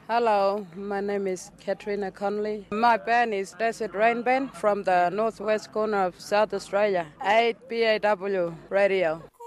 Hello, my name is Katrina Conley. My band is Desert Rain Band from the northwest corner of South Australia, 8 BAW Radio.